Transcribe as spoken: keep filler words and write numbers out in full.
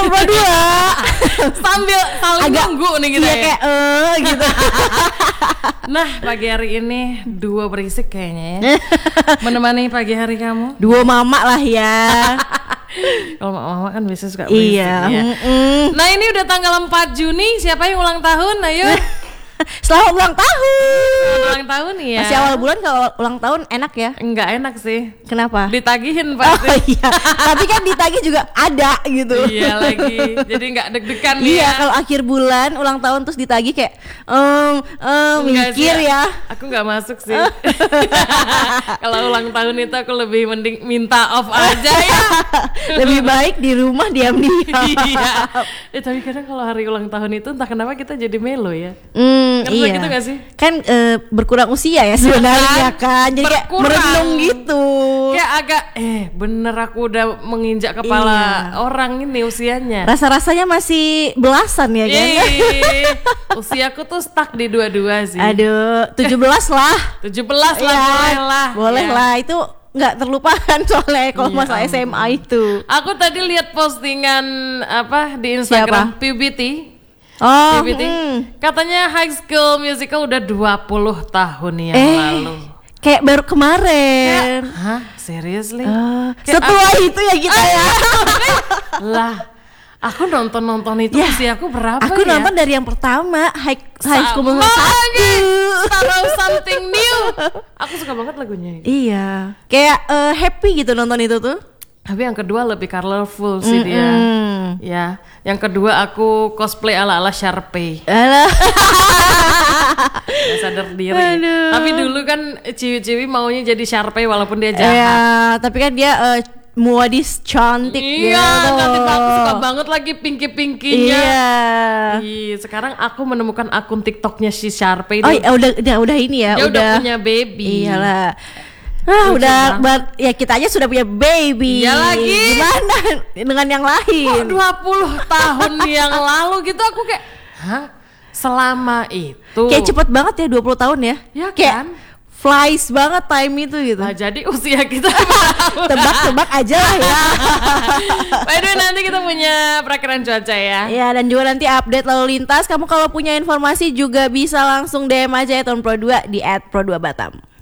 Pro dua. Sambil saling Agak nunggu nih kita iya, ya. kayak eh gitu. Nah, pagi hari ini duo berisik kayaknya ya. Menemani pagi hari kamu. Dua mama lah ya. Kalau mama kan biasa suka berisik Iya. ya. Mm-mm. Nah, ini udah tanggal empat Juni. Siapa yang ulang tahun? Ayo. Selamat ulang tahun. Ulang tahun ya. Masih awal bulan kalau ulang tahun enak ya? Enggak enak sih. Kenapa? Ditagihin Oh pasti. iya. Tapi kan ditagih juga ada gitu. Iya lagi. Jadi nggak deg-degan nih Iya, ya. kalau akhir bulan ulang tahun terus ditagih kayak em em Enggak sih, mikir ya. Aku nggak masuk sih. Kalau ulang tahun itu aku lebih mending minta off aja ya. Lebih baik di rumah diam-diam. Iya. Eh, tapi kadang kalau hari ulang tahun itu entah kenapa kita jadi melo ya. Hmm, Ngerasa iya. gitu gak sih? Kan eh, berkurang usia ya sebenarnya kan. Jadi kayak Berkurang. merenung gitu. Kayak agak eh bener aku udah menginjak kepala Iya. orang ini usianya. Rasa-rasanya masih belasan ya kan. Ih, usiaku tuh stuck di dua-dua sih. Aduh, tujuh belas lah. tujuh belas lah Iya, boleh lah. Boleh Ya. lah, itu nggak terlupakan soalnya kalau Iya, masa S M A itu. Aku tadi lihat postingan apa di Instagram Siapa? Puberty. Oh, Puberty. mm. Katanya High School Musical udah dua puluh tahun yang eh, lalu. kayak baru kemarin. Hah? Seriously? Ah, Kayak setelah itu ya kita ya. Lah, aku nonton-nonton itu Ya, usia aku berapa Aku ya? nonton dari yang pertama High, high School Sama Musical lagi. satu. Start of something new. Aku suka banget lagunya. Iya, kayak eh, happy gitu nonton itu tuh. Tapi yang kedua lebih colorful sih dia. Mm-mm. Ya, yang kedua aku cosplay ala-ala Sharpay. Alah. Gak sadar diri. Aduh. Tapi dulu kan ciwi-ciwi maunya jadi Sharpay walaupun dia jahat. Iya, tapi kan dia eh, modis cantik Iya, gitu. nanti aku suka banget lagi pinky-pinkynya. Iya. Ih, sekarang aku menemukan akun TikToknya si Sharpay. Oh, nih. ya, udah, udah, udah ini ya, Dia udah, udah. punya baby. Iyalah. Ah, Lucu udah banget. ber- ya kita aja sudah punya baby. Iya lagi. Gimana dengan yang Kok lain? dua puluh tahun yang lalu gitu aku kayak, hah? Selama itu. Kayak cepet banget ya dua puluh tahun ya. Ya Kayak kan? flies banget time itu gitu. Nah, jadi usia kita Tebak-tebak aja lah ya. By the way, nanti kita punya perakiran cuaca ya. Ya, dan juga nanti update lalu lintas. Kamu kalau punya informasi juga bisa langsung D M aja ya Tahun Pro dua di at pro dua Batam.